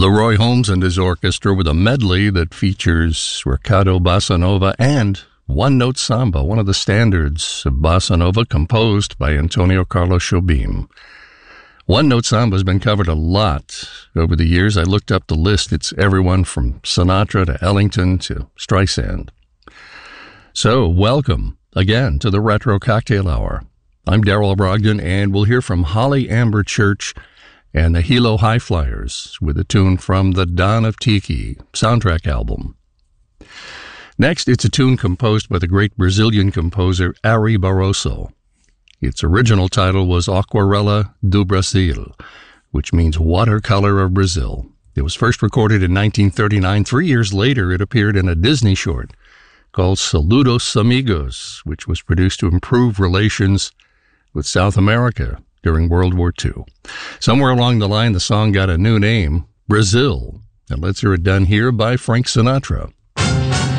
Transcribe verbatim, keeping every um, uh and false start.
Leroy Holmes and his orchestra with a medley that features Recado Bossa Nova and One Note Samba, one of the standards of Bossa Nova, composed by Antonio Carlos Jobim. One Note Samba has been covered a lot over the years. I looked up the list. It's everyone from Sinatra to Ellington to Streisand. So, welcome again to the Retro Cocktail Hour. I'm Darrell Brogdon, and we'll hear from Holly Amber Church and the Hilo High Flyers with a tune from the Dawn of Tiki soundtrack album. Next, it's a tune composed by the great Brazilian composer Ari Barroso. Its original title was Aquarela do Brasil, which means Watercolor of Brazil. It was first recorded in nineteen thirty-nine. Three years later, it appeared in a Disney short called Saludos Amigos, which was produced to improve relations with South America during World War Two. Somewhere along the line, the song got a new name, Brazil. And let's hear it done here by Frank Sinatra.